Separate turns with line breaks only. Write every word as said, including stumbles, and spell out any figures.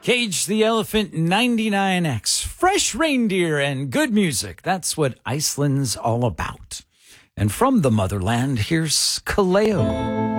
Cage the Elephant ninety-nine X. Fresh reindeer and good music. That's what Iceland's all about. And from the motherland, here's Kaleo.